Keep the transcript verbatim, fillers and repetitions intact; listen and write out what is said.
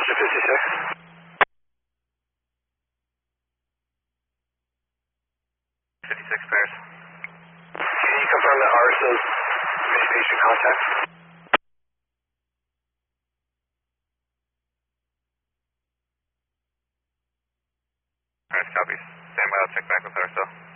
Roger, fifty-six. fifty-six pairs. Can you confirm that R S O's communication contact? Alright, copy. Stand by, I'll check back with R S O.